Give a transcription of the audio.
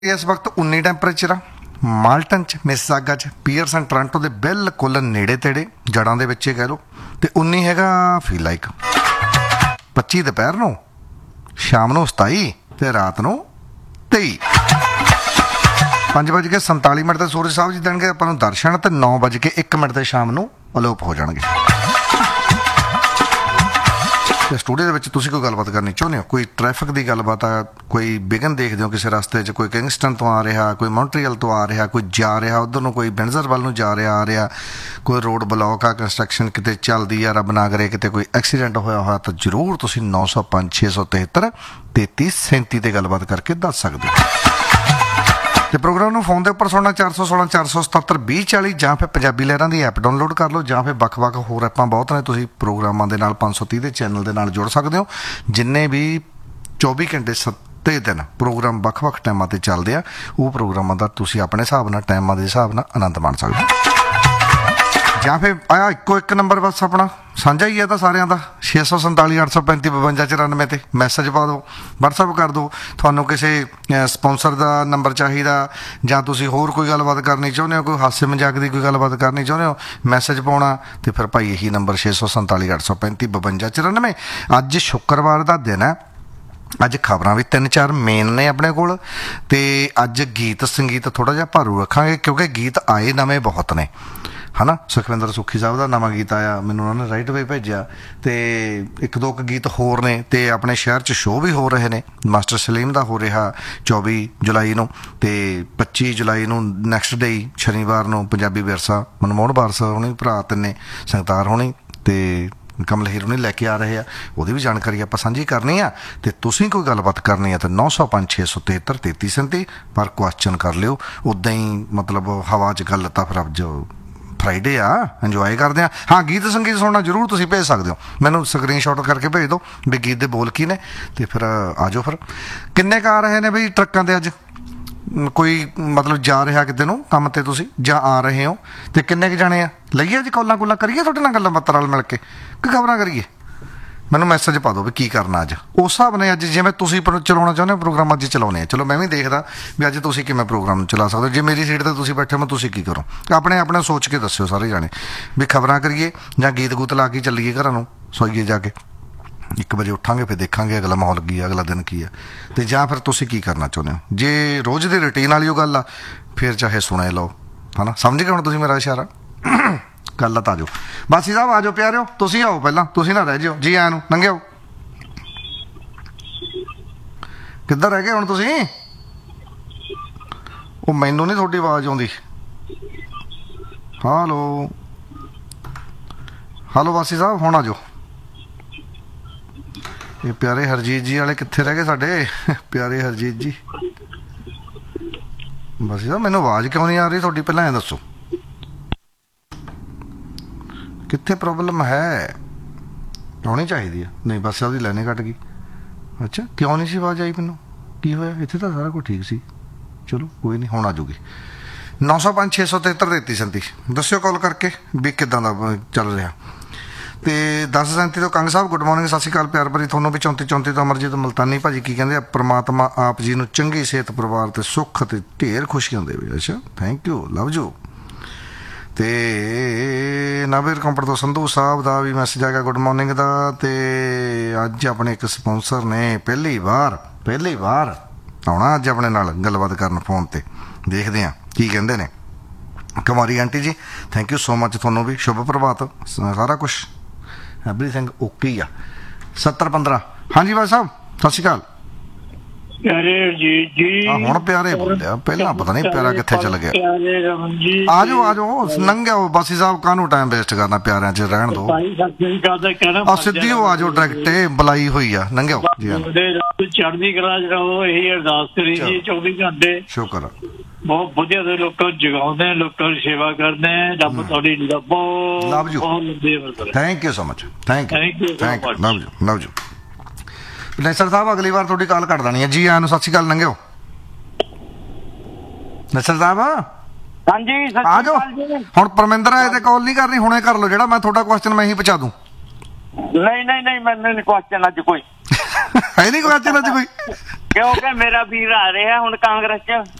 इस वक्त 19 टैंपरेचर आ माल्टन च मिसिसागा च पीयर्स एंड टोरंटो दे बिल्कुल नेड़े तेड़े जड़ां दे विच कह लो ते 19 हैगा फील लाइक 25 दोपहर नूं शाम नूं 27 ते रात नूं 23 5:47 ते सूरज साहब जी देणगे आपां नूं दर्शन ते 9:01 ते शाम नूं अलोप हो जाणगे। स्टूडियो ਦੇ ਵਿੱਚ ਤੁਸੀਂ ਕੋਈ ਗੱਲਬਾਤ ਕਰਨੀ ਚਾਹੁੰਦੇ ਹੋ, ਕੋਈ ਟ੍ਰੈਫਿਕ ਦੀ ਗੱਲਬਾਤ ਆ, ਕੋਈ ਵਿਘਨ ਦੇਖਦੇ ਹੋ ਕਿਸੇ ਰਸਤੇ 'ਚ, ਕੋਈ ਕਿੰਗਸਟਨ ਤੋਂ ਆ ਰਿਹਾ, ਕੋਈ ਮੌਂਟਰੀਅਲ ਤੋਂ ਆ ਰਿਹਾ, ਕੋਈ ਜਾ ਰਿਹਾ ਉੱਧਰ ਨੂੰ, ਕੋਈ ਵਿੰਡਜ਼ਰ ਵੱਲ ਨੂੰ ਜਾ ਰਿਹਾ ਆ ਰਿਹਾ, ਕੋਈ ਰੋਡ ਬਲੌਕ ਆ, ਕੰਸਟਰਕਸ਼ਨ ਕਿਤੇ ਚੱਲਦੀ ਆ, ਰੱਬ ਨਾ ਕਰੇ ਕਿਤੇ ਕੋਈ ਐਕਸੀਡੈਂਟ ਹੋਇਆ ਤਾਂ ਜ਼ਰੂਰ ਤੁਸੀਂ 905 673 3337 ਤੇ ਗੱਲਬਾਤ ਕਰਕੇ ਦੱਸ ਸਕਦੇ ਹੋ। ਤੇ ਪ੍ਰੋਗਰਾਮ ਨੂੰ ਫੋਨ ਦੇ ਉੱਪਰ ਸੁਣਨਾ 416 477 2040 ਜਾਂ ਫਿਰ ਪੰਜਾਬੀ ਲਹਿਰਾਂ ਦੀ ਐਪ ਡਾਊਨਲੋਡ ਕਰ ਲਓ ਜਾਂ ਫਿਰ ਵੱਖ-ਵੱਖ ਹੋਰ ਐਪਾਂ ਬਹੁਤ ਨੇ, ਤੁਸੀਂ ਪ੍ਰੋਗਰਾਮਾਂ ਦੇ ਨਾਲ 530 ਦੇ ਚੈਨਲ ਦੇ ਨਾਲ ਜੁੜ ਸਕਦੇ ਹੋ। ਜਿੰਨੇ ਵੀ 24 ਘੰਟੇ 7 ਦਿਨ ਪ੍ਰੋਗਰਾਮ ਵੱਖ-ਵੱਖ ਟਾਈਮਾਂ 'ਤੇ ਚੱਲਦੇ ਆ, ਉਹ ਪ੍ਰੋਗਰਾਮਾਂ ਦਾ ਤੁਸੀਂ ਆਪਣੇ ਹਿਸਾਬ ਨਾਲ ਟਾਈਮਾਂ ਦੇ ਹਿਸਾਬ ਨਾਲ ਆਨੰਦ ਮਾਣ ਸਕਦੇ ਹੋ। ਜਾਂ ਫਿਰ ਆ ਇੱਕੋ ਇੱਕ ਨੰਬਰ ਬਸ ਆਪਣਾ ਸਾਂਝਾ ਹੀ ਹੈ ਤਾਂ ਸਾਰਿਆਂ ਦਾ 647 835 52 94 ਤੇ ਮੈਸੇਜ ਪਾ ਦਿਓ, ਵਟਸਐਪ ਕਰ ਦਿਓ। ਤੁਹਾਨੂੰ ਕਿਸੇ ਸਪੋਂਸਰ ਦਾ ਨੰਬਰ ਚਾਹੀਦਾ ਜਾਂ ਤੁਸੀਂ ਹੋਰ ਕੋਈ ਗੱਲਬਾਤ ਕਰਨੀ ਚਾਹੁੰਦੇ ਹੋ, ਕੋਈ ਹਾਸੇ ਮਜ਼ਾਕ ਦੀ ਕੋਈ ਗੱਲਬਾਤ ਕਰਨੀ ਚਾਹੁੰਦੇ ਹੋ, ਮੈਸੇਜ ਪਾਉਣਾ ਤੇ ਫਿਰ ਭਾਈ ਇਹੀ ਨੰਬਰ 647 835 52 94। ਅੱਜ ਸ਼ੁੱਕਰਵਾਰ ਦਾ ਦਿਨ ਹੈ। ਅੱਜ ਖਬਰਾਂ ਵੀ 3-4 ਮੇਨ ਨੇ ਆਪਣੇ ਕੋਲ ਤੇ ਅੱਜ ਗੀਤ ਸੰਗੀਤ ਥੋੜ੍ਹਾ ਜਿਹਾ ਭਾਰੂ ਰੱਖਾਂਗੇ ਕਿਉਂਕਿ ਗੀਤ ਆਏ ਨਵੇਂ ਬਹੁਤ ਨੇ, ਹੈ ਨਾ। ਸੁਖਵਿੰਦਰ ਸੁੱਖੀ ਸਾਹਿਬ ਦਾ ਨਵਾਂ ਗੀਤ ਆਇਆ, ਮੈਨੂੰ ਉਹਨਾਂ ਨੇ ਰਾਈਟ ਵੇ ਭੇਜਿਆ ਤੇ ਇੱਕ ਦੋ ਕੁ ਗੀਤ ਹੋਰ ਨੇ ਤੇ ਆਪਣੇ ਸ਼ਹਿਰ 'ਚ ਸ਼ੋਅ ਵੀ ਹੋ ਰਹੇ ਨੇ। ਮਾਸਟਰ ਸਲੀਮ ਦਾ ਹੋ ਰਿਹਾ 24 ਜੁਲਾਈ ਨੂੰ ਤੇ 25 ਜੁਲਾਈ ਨੂੰ ਨੈਕਸਟ ਡੇ ਸ਼ਨੀਵਾਰ ਨੂੰ ਪੰਜਾਬੀ ਵਿਰਸਾ ਮਨਮੋਹਨ ਬਾਰਸ ਹੋਣੀ, ਭਰਾ ਤਿੰਨੇ ਸੰਗਤਾਰ ਹੋਣੀ ਤੇ ਕਮਲ ਹੀਰ ਨੂੰ ਲੈ ਕੇ ਆ ਰਹੇ ਆ, ਉਹਦੀ ਵੀ ਜਾਣਕਾਰੀ ਆਪਾਂ ਸਾਂਝੀ ਕਰਨੀ ਆ। ਤੇ ਤੁਸੀਂ ਕੋਈ ਗੱਲਬਾਤ ਕਰਨੀ ਆ ਤਾਂ 905 673 3337 ਪਰ ਕੁਐਸਚਨ ਕਰ ਲਿਓ ਉੱਦਾਂ ਹੀ, ਮਤਲਬ ਹਵਾ 'ਚ ਗੱਲ ਤਾਂ ਫਿਰ ਅੱਜ ਫਰਾਈਡੇ ਆ, ਇੰਜੋਏ ਕਰਦੇ ਆ। ਹਾਂ, ਗੀਤ ਸੰਗੀਤ ਸੁਣਨਾ ਜ਼ਰੂਰ ਤੁਸੀਂ ਭੇਜ ਸਕਦੇ ਹੋ, ਮੈਨੂੰ ਸਕਰੀਨ ਸ਼ਾਟ ਕਰਕੇ ਭੇਜ ਦਿਓ ਵੀ ਗੀਤ ਦੇ ਬੋਲ ਕੀ ਨੇ ਤੇ ਫਿਰ ਆ ਜਾਓ। ਫਿਰ ਕਿੰਨੇ ਕੁ ਆ ਰਹੇ ਨੇ ਬਈ ਟਰੱਕਾਂ 'ਤੇ ਅੱਜ? ਕੋਈ ਮਤਲਬ ਜਾ ਰਿਹਾ ਕਿਤੇ ਨੂੰ ਕੰਮ 'ਤੇ ਤੁਸੀਂ ਜਾਂ ਆ ਰਹੇ ਹੋ ਤੇ ਕਿੰਨੇ ਕੁ ਜਾਣੇ ਆ? ਲਈਏ ਅੱਜ ਕਾਲਾਂ ਕੂਲਾਂ ਕਰੀਏ ਤੁਹਾਡੇ ਨਾਲ ਗੱਲਾਂ ਬਾਤਾਂ ਨਾਲ ਮਿਲ ਕੇ ਕਿ ਖਬਰਾਂ ਕਰੀਏ? ਮੈਨੂੰ ਮੈਸੇਜ ਪਾ ਦਿਓ ਵੀ ਕੀ ਕਰਨਾ ਅੱਜ, ਉਸ ਹਿਸਾਬ ਨਾਲ ਅੱਜ ਜਿਵੇਂ ਤੁਸੀਂ ਚਲਾਉਣਾ ਚਾਹੁੰਦੇ ਹੋ ਪ੍ਰੋਗਰਾਮ ਅੱਜ ਚਲਾਉਣੇ ਆ। ਚਲੋ ਮੈਂ ਵੀ ਦੇਖਦਾ ਵੀ ਅੱਜ ਤੁਸੀਂ ਕਿਵੇਂ ਪ੍ਰੋਗਰਾਮ ਚਲਾ ਸਕਦੇ ਹੋ। ਜੇ ਮੇਰੀ ਸੀਟ 'ਤੇ ਤੁਸੀਂ ਬੈਠੇ ਹੋ ਤੁਸੀਂ ਕੀ ਕਰੋ, ਆਪਣੇ ਸੋਚ ਕੇ ਦੱਸਿਓ ਸਾਰੇ ਜਾਣੇ ਵੀ ਖਬਰਾਂ ਕਰੀਏ ਜਾਂ ਗੀਤ ਗੂਤ ਲਾ ਕੇ ਚੱਲੀਏ ਘਰਾਂ ਨੂੰ, ਸੋਈਏ ਜਾ ਕੇ 1 ਵਜੇ ਉੱਠਾਂਗੇ ਫਿਰ ਦੇਖਾਂਗੇ ਅਗਲਾ ਮਾਹੌਲ ਕੀ ਆ, ਅਗਲਾ ਦਿਨ ਕੀ ਆ, ਤੇ ਜਾਂ ਫਿਰ ਤੁਸੀਂ ਕੀ ਕਰਨਾ ਚਾਹੁੰਦੇ ਹੋ। ਜੇ ਰੋਜ਼ ਦੀ ਰੂਟੀਨ ਵਾਲੀ ਉਹ ਗੱਲ ਆ ਫਿਰ ਚਾਹੇ ਸੁਣੇ ਲਓ, ਹੈ ਨਾ। ਸਮਝ ਗਏ ਹੁਣ ਤੁਸੀਂ ਮੇਰਾ ਇਸ਼ਾਰਾ? ਗੱਲ ਤਾਂ ਆ ਜਾਓ ਬਾਸੀ ਸਾਹਿਬ, ਆ ਜਾਓ ਪਿਆਰਿਓ, ਤੁਸੀਂ ਆਓ ਪਹਿਲਾਂ, ਤੁਸੀਂ ਨਾ ਰਹਿ ਜਿਓ। ਜੀ ਆਇਆਂ ਨੂੰ, ਲੰਘਿਓ। ਕਿੱਧਰ ਰਹਿ ਗਏ ਹੁਣ ਤੁਸੀਂ? ਉਹ ਮੈਨੂੰ ਨਹੀਂ ਤੁਹਾਡੀ ਆਵਾਜ਼ ਆਉਂਦੀ। ਹੈਲੋ ਹੈਲੋ ਬਾਸੀ ਸਾਹਿਬ, ਹੁਣ ਆ ਜਾਓ। ਇਹ ਪਿਆਰੇ ਹਰਜੀਤ ਜੀ ਵਾਲੇ ਕਿੱਥੇ ਰਹਿ ਗਏ ਸਾਡੇ ਪਿਆਰੇ ਹਰਜੀਤ ਜੀ? ਬਾਸੀ ਸਾਹਿਬ ਮੈਨੂੰ ਆਵਾਜ਼ ਕਿਉਂ ਨਹੀਂ ਆ ਰਹੀ ਤੁਹਾਡੀ, ਪਹਿਲਾਂ ਇਹ ਦੱਸੋ ਕਿੱਥੇ ਪ੍ਰੋਬਲਮ ਹੈ? ਆਉਣੀ ਚਾਹੀਦੀ ਆ। ਨਹੀਂ ਬਸ ਉਹਦੀ ਲਾਈਨ ਕੱਟ ਗਈ। ਅੱਛਾ, ਕਿਉਂ ਨਹੀਂ ਸੀ ਆਵਾਜ਼ ਆਈ? ਮੈਨੂੰ ਕੀ ਹੋਇਆ? ਇੱਥੇ ਤਾਂ ਸਾਰਾ ਕੁਝ ਠੀਕ ਸੀ। ਚਲੋ ਕੋਈ ਨਹੀਂ, ਹੁਣ ਆ ਜੂਗੀ। 905 673 3337 ਦੱਸਿਓ ਕਾਲ ਕਰਕੇ ਵੀ ਕਿੱਦਾਂ ਦਾ ਚੱਲ ਰਿਹਾ। ਤੇ 10:37 ਤੋਂ ਕੰਗ ਸਾਹਿਬ ਗੁੱਡ ਮਾਰਨਿੰਗ, ਸਤਿ ਸ਼੍ਰੀ ਅਕਾਲ ਪਿਆਰ ਭਰੀ ਤੁਹਾਨੂੰ ਵੀ। 34 ਤੋਂ ਅਮਰਜੀਤ ਮੁਲਤਾਨੀ ਭਾਜੀ ਕੀ ਕਹਿੰਦੇ ਆ? ਪ੍ਰਮਾਤਮਾ ਆਪ ਜੀ ਨੂੰ ਚੰਗੀ ਸਿਹਤ, ਪਰਿਵਾਰ ਤੇ ਸੁੱਖ ਤੇ ਢੇਰ ਖੁਸ਼ੀਆਂ ਦੇਵੇ। ਅੱਛਾ, ਥੈਂਕ ਯੂ, ਲਵ ਯੂ। ਤੇ ਨਵੀਰ ਕੰਪਰ ਤੋਂ ਸੰਧੂ ਸਾਹਿਬ ਦਾ ਵੀ ਮੈਸੇਜ ਆ ਗਿਆ ਗੁੱਡ ਮਾਰਨਿੰਗ ਦਾ। ਤੇ ਅੱਜ ਆਪਣੇ ਇੱਕ ਸਪੋਂਸਰ ਨੇ ਪਹਿਲੀ ਵਾਰ ਆਉਣਾ ਅੱਜ ਆਪਣੇ ਨਾਲ ਗੱਲਬਾਤ ਕਰਨ ਫੋਨ ਤੇ, ਦੇਖਦੇ ਹਾਂ ਕੀ ਕਹਿੰਦੇ ਨੇ। ਕੁਮਾਰੀ ਆਂਟੀ ਜੀ ਥੈਂਕ ਯੂ ਸੋ ਮਚ, ਤੁਹਾਨੂੰ ਵੀ ਸ਼ੁਭ ਪ੍ਰਭਾਤ। ਸਾਰਾ ਕੁਛ ਐਵਰੀਥਿੰਗ ਓਕੇ ਆ। 7015 ਹਾਂਜੀ ਬਾਈ ਸਾਹਿਬ, ਸਤਿ ਸ਼੍ਰੀ ਅਕਾਲ। ਪਿਆਰੇ ਜੀ ਹੁਣ ਪਿਆਰੇ ਬੋਲਿਆ, ਪਹਿਲਾਂ ਪਤਾ ਨਹੀਂ ਪਿਆਰਾ ਕਿੱਥੇ ਚਲ ਗਿਆ। ਆ ਜਾਓ ਨੰਗਿਓ ਬਾਸੀ ਸਾਹਿਬ, ਕਾਹਨੂੰ ਟਾਈਮ ਵੇਸਟ ਕਰਨਾ, ਪਿਆਰਿਆਂ 'ਚ ਰਹਿਣ ਦੋ। ਆ ਸਿੱਧੀ ਹੋ ਆ ਜਾਓ, ਡਾਇਰੈਕਟ ਬੁਲਾਈ ਹੋਈ ਆ, ਨੰਗਿਓ ਜੀ। ਚੜ੍ਹਦੀ ਕਲਾ 'ਚ ਰਹੋ, ਇਹੀ ਅਰਦਾਸ ਕਰੀ ਜੀ 24 ਘੰਟੇ। ਸ਼ੁਕਰ, ਬਹੁਤ ਵਧੀਆ ਦੇ ਲੋਕਾਂ ਨੂੰ ਜਗਾਉਂਦੇ, ਲੋਕਾਂ ਦੀ ਸੇਵਾ ਕਰਦੇ। ਰੱਬ ਤੁਹਾਡੀ love you, thank you so much, thank you, love you. ਨਸਰ ਸਾਹਿਬ ਅਗਲੀ ਵਾਰ ਤੁਹਾਡੀ ਕਾਲ ਕੱਟ ਦੇਣੀ ਹੈ। ਜੀ ਆਇਆਂ ਨੂੰ, ਸਤਿ ਸ਼੍ਰੀ ਅਕਾਲ, ਲੰਘਿਓ। ਨਸਰ ਸਾਹਿਬ ਹਾਂਜੀ ਆ ਜਾਓ। ਹੁਣ ਪਰਮਿੰਦਰ ਆਏ ਤੇ ਕਾਲ ਨਹੀਂ ਕਰਨੀ, ਹੁਣੇ ਕਰ ਲਓ। ਜਿਹੜਾ ਮੈਂ ਤੁਹਾਡਾ ਕੁਐਸਚਨ ਮੈਂ ਹੀ ਪਹੁੰਚਾ ਦੂੰ। ਨਹੀਂ ਮੈਨੂੰ ਨਹੀਂ ਕੁਐਸਚਨ ਅੱਜ ਕੋਈ। ਹੈ ਨਹੀਂ ਕੋਈ ਅੱਜ ਚ ਕੋਈ? ਕਿਉਂਕਿ ਮੇਰਾ ਵੀਰ ਆ ਰਿਹਾ ਹੁਣ ਕਾਂਗਰਸ ਚ।